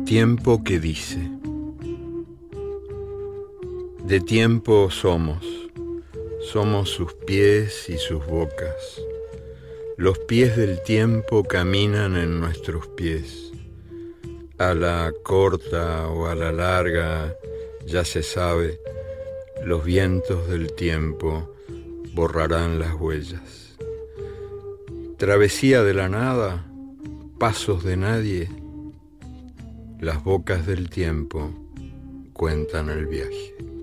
Tiempo que dice. De tiempo somos sus pies y sus bocas. Los pies del tiempo caminan en nuestros pies. A la corta o a la larga, ya se sabe, los vientos del tiempo borrarán las huellas. Travesía de la nada, pasos de nadie, las bocas del tiempo cuentan el viaje.